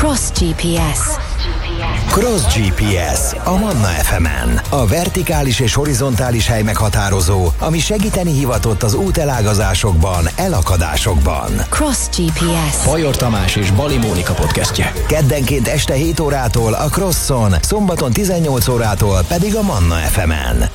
Cross GPS. Cross GPS a Manna FM-en. A vertikális és horizontális hely meghatározó, ami segíteni hivatott az útelágazásokban, elakadásokban. Cross GPS. Bajor Tamás és Bali Mónika podcastje. Keddenként este 7 órától a Crosson, szombaton 18 órától pedig a Manna FM-en.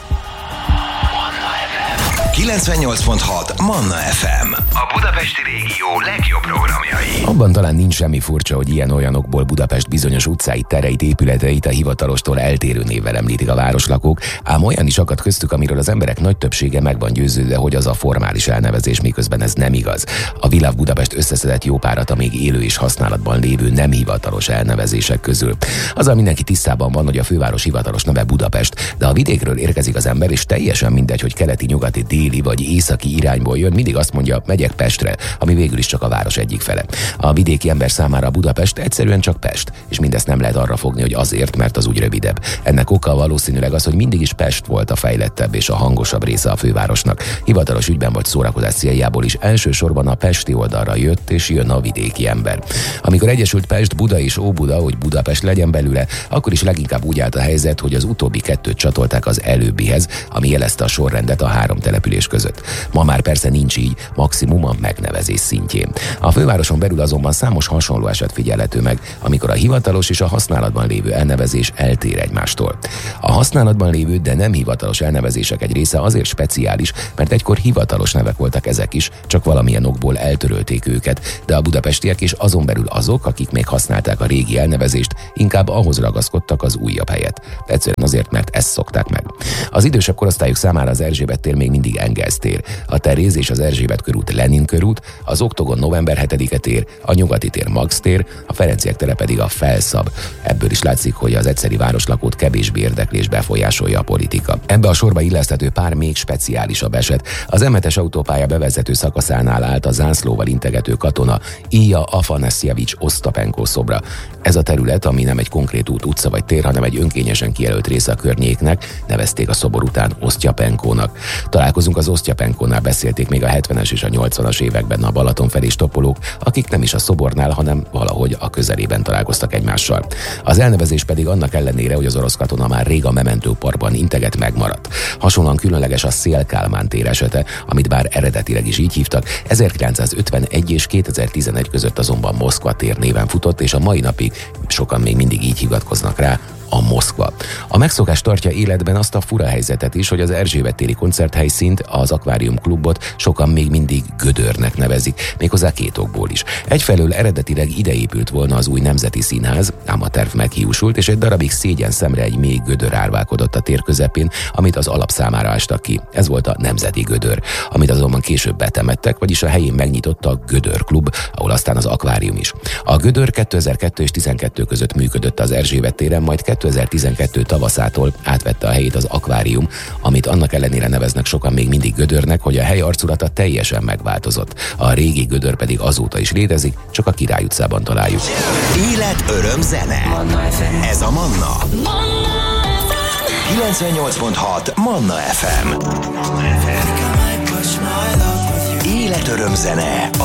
98.6 Manna FM. A budapesti régió legjobb programjai. Abban talán nincs semmi furcsa, hogy ilyen-olyanokból Budapest bizonyos utcáit, tereit, épületeit a hivatalostól eltérő névvel említik a városlakók, ám olyan is akad köztük, amiről az emberek nagy többsége meg van győződve, hogy az a formális elnevezés, miközben ez nem igaz. A Világ Budapest összeszedett jó párat a még élő és használatban lévő nem hivatalos elnevezések közül. Azzal mindenki tisztában van, hogy a főváros hivatalos neve Budapest, de a vidékről érkezik az ember, és teljesen mindegy, hogy keleti, nyugati, déli vagy északi irányból jön, mindig azt mondja, megyek Pestre, ami végül is csak a város egyik fele. A vidéki ember számára Budapest egyszerűen csak Pest, és mindezt nem lehet arra fogni, hogy azért, mert az úgy rövidebb. Ennek oka valószínűleg az, hogy mindig is Pest volt a fejlettebb és a hangosabb része a fővárosnak. Hivatalos ügyben vagy szórakozás céljából is elsősorban a pesti oldalra jött és jön a vidéki ember. Amikor egyesült Pest, Buda és Óbuda, hogy Budapest legyen belőle, akkor is leginkább úgy állt a helyzet, hogy az utóbbi kettőt csatolták az előbbihez, ami jelezte a sorrendet a három település között. Ma már persze nincs így, maximum a megnevezés szintjén. A fővároson belül azonban számos hasonló eset figyelhető meg, amikor a hivatalos és a használatban lévő elnevezés eltér egymástól. A használatban lévő, de nem hivatalos elnevezések egy része azért speciális, mert egykor hivatalos nevek voltak ezek is, csak valamilyen okból eltörölték őket, de a budapestiek és azon belül azok, akik még használták a régi elnevezést, inkább ahhoz ragaszkodtak az újabb helyet. Egyszerűen azért, mert ezt szokták meg. Az idősebb korosztályok számára az Erzsébet tér még mindig Engels tér, a Teréz és az Erzsébet körút Lenin körút, az Oktogon November 7-e tér, a Nyugati tér Max tér, a Ferenciek tere pedig a Felszab. Ebből is látszik, hogy az egyszeri városlakót kevésbé érdekli és befolyásolja a politika. Ebbe a sorba illeszthető pár még speciálisabb eset. Az M7-es autópálya bevezető szakaszánál állt a zászlóval integető katona Ilja Afanaszjevics Osztapenko szobra. Ez a terület, ami nem egy konkrét út, utca vagy tér, hanem egy önkényesen kijelölt része a környéknek, nevezték a szobor után Osztyapenkónak. Találkozunk az Osztyapenkónál, beszélték még a 70-es és a 80-as években a Balaton felé stoppolók, akik nem is a szobornál, hanem valahogy a közelében találkoztak egymással. Az elnevezés pedig annak ellenére, hogy az orosz katona már rég a Memento Parkban integet, megmaradt. Hasonlóan különleges a Szél-Kálmán tér esete, amit bár eredetileg is így hívtak, 1951 és 2011 között azonban Moszkva tér néven futott, és a mai napig sokan még mindig így hivatkoznak rá, a Moszkva. A megszokás tartja életben azt a fura helyzetet is, hogy az Erzsébet téri koncerthelyszínt, az Akvárium klubot sokan még mindig Gödörnek nevezik, méghozzá két okból is. Egyfelől eredetileg ide épült volna az új Nemzeti Színház, ám a terv meghiúsult, és egy darabig szégyen szemre egy mély gödör árválkodott a tér közepén, amit az alapszámára ástak ki. Ez volt a Nemzeti Gödör, amit azonban később betemettek, vagyis a helyén megnyitotta a Gödör klub, ahol aztán az Akvárium is. A Gödör 2002 és 12 között működött az Erzsébet téren, majd 2012 tavaszától átvette a helyét az Akvárium, amit annak ellenére neveznek sokan még mindig Gödörnek, hogy a hely arculata teljesen megváltozott. A régi Gödör pedig azóta is létezik, csak a Király utcában találjuk. Élet, öröm, zene. Ez a Manna. 98.6 Manna FM. Élet, öröm, zene.